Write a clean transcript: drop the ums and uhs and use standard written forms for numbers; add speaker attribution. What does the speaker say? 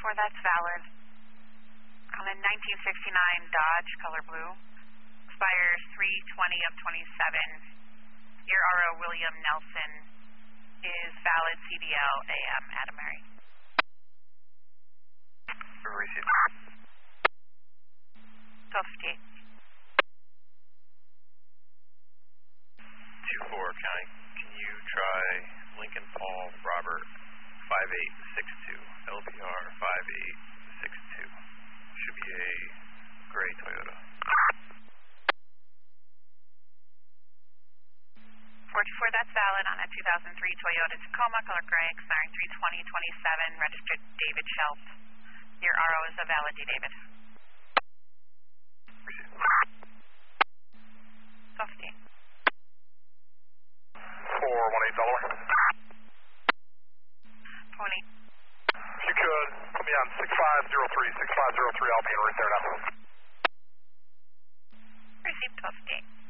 Speaker 1: that's valid. On a 1969 Dodge, color blue. Expires 3/20 of 27. Your RO, William Nelson, is valid CDL AM Adam Mary.
Speaker 2: Receive.
Speaker 1: 1258.
Speaker 2: 2-4 County. Can you try Lincoln Paul Robert 5862? LBR 5862. Should be a gray Toyota.
Speaker 1: 44, that's valid on a 2003 Toyota Tacoma, color gray, expiring 3/20/27, registered David Shelf. Your RO is a valid D. David.
Speaker 2: Receive.
Speaker 1: 1258.
Speaker 3: 418 Delaware.
Speaker 1: 20.
Speaker 3: If you could, put me on 6503. 6503, I'll be right there now.
Speaker 1: Received 1258.